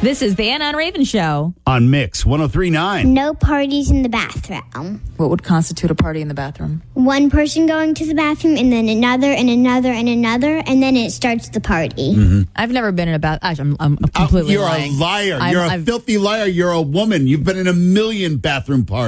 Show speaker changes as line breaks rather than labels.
This is the Anna and Raven Show.
On Mix 103.9.
No parties in the bathroom.
What would constitute a party in the bathroom?
One person going to the bathroom and then another and another and another, and then it starts the party.
Mm-hmm.
I've never been in a bath. I'm completely
You're
lying.
a liar. You're a filthy liar. You're a woman. You've been in a million bathroom parties.